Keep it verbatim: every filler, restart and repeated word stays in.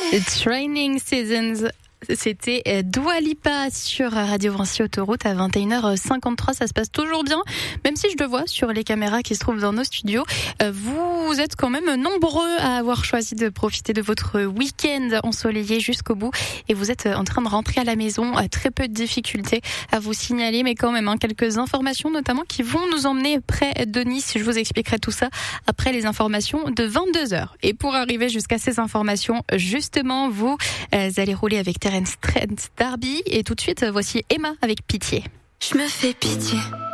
Training Seasons. C'était Dua Lipa sur Radio Vinci Autoroute à vingt et une heures cinquante-trois. Ça se passe toujours bien, même si je le vois sur les caméras qui se trouvent dans nos studios. Vous êtes quand même nombreux à avoir choisi de profiter de votre week-end ensoleillé jusqu'au bout. Et vous êtes en train de rentrer à la maison. Très peu de difficultés à vous signaler, mais quand même hein, quelques informations notamment qui vont nous emmener près de Nice. Je vous expliquerai tout ça après les informations de vingt-deux heures. Et pour arriver jusqu'à ces informations, justement, vous euh, allez rouler avec Terence Trent D'Arby. Et tout de suite, voici Emma avec Pitié. Je me fais pitié.